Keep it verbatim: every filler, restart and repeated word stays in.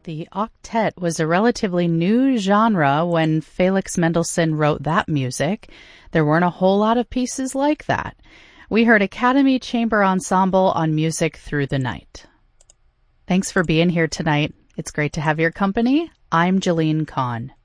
The octet was a relatively new genre when Felix Mendelssohn wrote that music. There weren't a whole lot of pieces like that. We heard Academy Chamber Ensemble on Music Through the Night. Thanks for being here tonight. It's great to have your company. I'm Jeline Kahn.